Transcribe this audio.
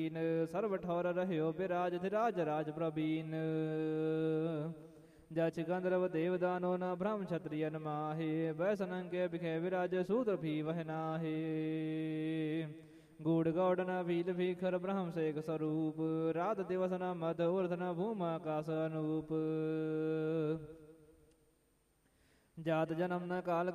ਸਰਬ ਠੌਰ ਰਹਿਓ ਬਿਰਾਜ ਧਿਰਾਜ ਰਾਜ ਪ੍ਰਬੀਨ। ਜਛ ਗੰਧਰਵ ਦੇਵ ਦਾਨੋ ਨ ਬ੍ਰਹਮ ਛਤਰੀਅਨ ਮਾਹੇ। ਬੈਸਨੰ ਕੇ ਬਿਖੇ ਵਿਰਾਜ ਸੂਤਰ ਭੀ ਵਹ ਨਾਹੇ। ਗੂੜ ਗੌੜ ਨ ਭੀਲ ਭੀਖਰ ਬ੍ਰਹਮ ਸੇਖ ਸਰੂਪ। ਰਾਤ ਦਿਵਸ ਨ ਮਦ ਉਰਧ ਨ ਭੂਮ ਆਕਾਸ ਅਨੂਪ। ਜਾਤ ਜਨਮ ਨ ਕਾਲ